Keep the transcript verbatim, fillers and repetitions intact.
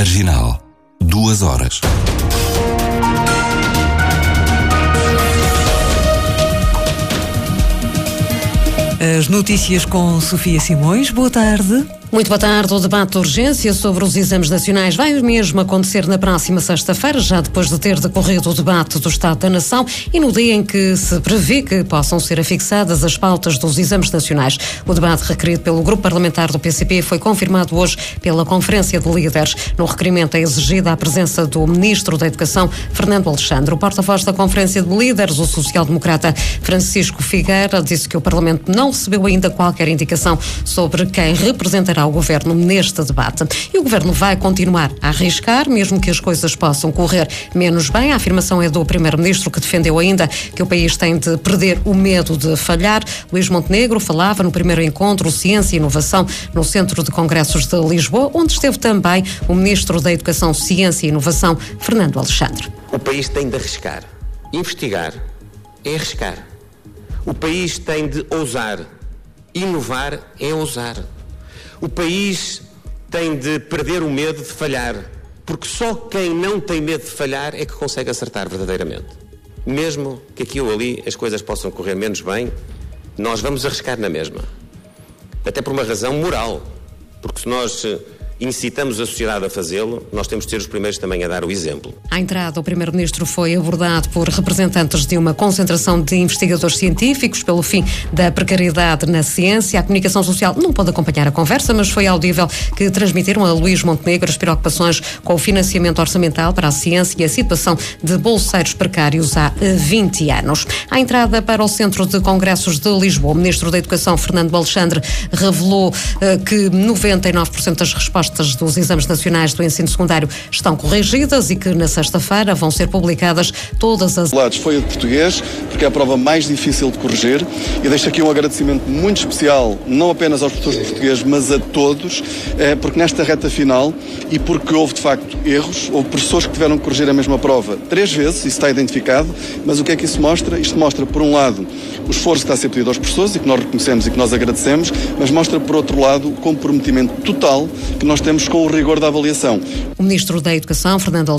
Marginal. Duas horas. As notícias com Sofia Simões. Boa tarde. Muito boa tarde. O debate de urgência sobre os exames nacionais vai mesmo acontecer na próxima sexta-feira, já depois de ter decorrido o debate do Estado da Nação e no dia em que se prevê que possam ser afixadas as pautas dos exames nacionais. O debate requerido pelo Grupo Parlamentar do P C P foi confirmado hoje pela Conferência de Líderes. No requerimento é exigida a presença do Ministro da Educação, Fernando Alexandre. O porta-voz da Conferência de Líderes, o social-democrata Francisco Figueira, disse que o Parlamento não recebeu ainda qualquer indicação sobre quem representará o Governo neste debate. E o Governo vai continuar a arriscar, mesmo que as coisas possam correr menos bem. A afirmação é do Primeiro-Ministro, que defendeu ainda que o país tem de perder o medo de falhar. Luís Montenegro falava no primeiro encontro Ciência e Inovação no Centro de Congressos de Lisboa, onde esteve também o Ministro da Educação, Ciência e Inovação, Fernando Alexandre. O país tem de arriscar. Investigar é arriscar. O país tem de ousar. Inovar é ousar. O país tem de perder o medo de falhar, porque só quem não tem medo de falhar é que consegue acertar verdadeiramente. Mesmo que aqui ou ali as coisas possam correr menos bem, nós vamos arriscar na mesma. Até por uma razão moral, porque se nós incitamos a sociedade a fazê-lo, nós temos de ser os primeiros também a dar o exemplo. À entrada, o Primeiro-Ministro foi abordado por representantes de uma concentração de investigadores científicos pelo fim da precariedade na ciência. A comunicação social não pôde acompanhar a conversa, mas foi audível que transmitiram a Luís Montenegro as preocupações com o financiamento orçamental para a ciência e a situação de bolseiros precários há vinte anos. À entrada para o Centro de Congressos de Lisboa, o Ministro da Educação, Fernando Alexandre, revelou uh, que noventa e nove por cento das respostas dos exames nacionais do ensino secundário estão corrigidas e que na sexta-feira vão ser publicadas todas as... Foi a de português, porque é a prova mais difícil de corrigir, e deixo aqui um agradecimento muito especial, não apenas aos professores de português, mas a todos, porque nesta reta final, e porque houve de facto erros, houve professores que tiveram que corrigir a mesma prova três vezes, isso está identificado, mas o que é que isso mostra? Isto mostra, por um lado, o esforço que está a ser pedido aos professores e que nós reconhecemos e que nós agradecemos, mas mostra, por outro lado, o comprometimento total que nós temos com o rigor da avaliação. O Ministro da Educação, Fernando